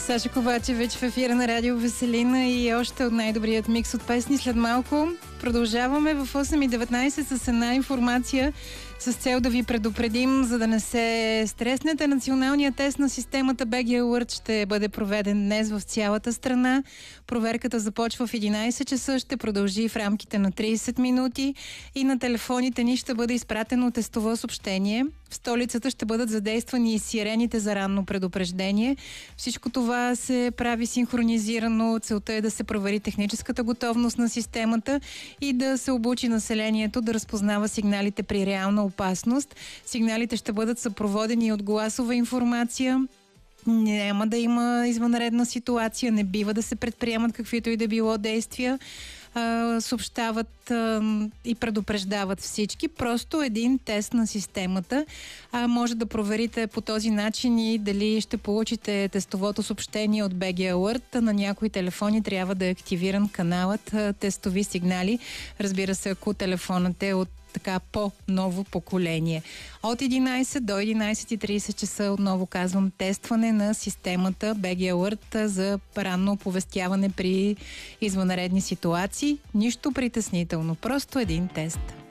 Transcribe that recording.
Саша Ковачевич в ефира на Радио Веселина и още от най-добрият микс от песни след малко. Продължаваме в 8:19 с една информация с цел да ви предупредим, за да не се стреснете. Националният тест на системата BG Alert ще бъде проведен днес в цялата страна. Проверката започва в 11 часа, ще продължи в рамките на 30 минути и на телефоните ни ще бъде изпратено тестово съобщение. В столицата ще бъдат задействани и сирените за ранно предупреждение. Всичко това се прави синхронизирано. Целта е да се провери техническата готовност на системата и да се обучи населението да разпознава сигналите при реална опасност. Сигналите ще бъдат съпроводени от гласова информация. Няма да има извънредна ситуация, не бива да се предприемат каквито и да било действия. Съобщават и предупреждават всички. Просто един тест на системата. Може да проверите по този начин и дали ще получите тестовото съобщение от BG Alert. На някои телефони трябва да е активиран каналът тестови сигнали. Разбира се, ако телефонът е от така по-ново поколение. От 11 до 11:30 часа, отново казвам, тестване на системата BG Alert за ранно оповестяване при извънредни ситуации. Нищо притеснително, просто един тест.